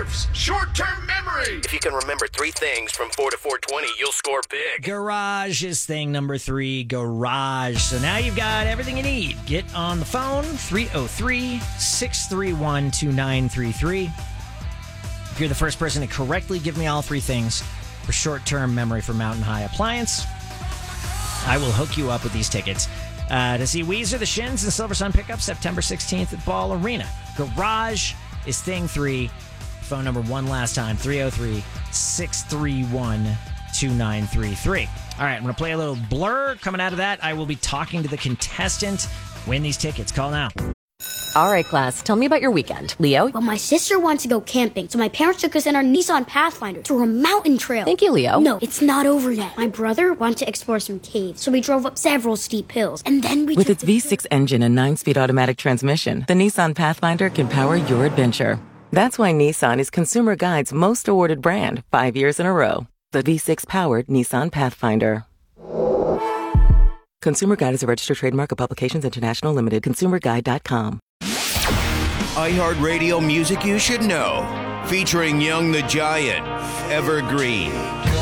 Jeff's short-term memory. If you can remember 3 things from 4 to 420, you'll score big. Garage is thing number 3, garage. So now you've got everything you need. Get on the phone, 303-631-2933. If you're the first person to correctly give me all 3 things for short-term memory for Mountain High Appliance, I will hook you up with these tickets to see Weezer, the Shins, and Silver Sun Pickup September 16th at Ball Arena. Garage is thing 3. Phone number one last time, 303-631-2933. All right, I'm going to play a little Blur. Coming out of that, I will be talking to the contestant. Win these tickets. Call now. All right, class, tell me about your weekend. Leo? Well, my sister wants to go camping, so my parents took us in our Nissan Pathfinder through a mountain trail. Thank you, Leo. No, it's not over yet. My brother wanted to explore some caves, so we drove up several steep hills, and then we With its V6 engine and 9-speed automatic transmission, the Nissan Pathfinder can power your adventure. That's why Nissan is Consumer Guide's most awarded brand 5 years in a row. The V6-powered Nissan Pathfinder. Consumer Guide is a registered trademark of Publications International Limited. ConsumerGuide.com. iHeartRadio music you should know. Featuring Young the Giant, Evergreen.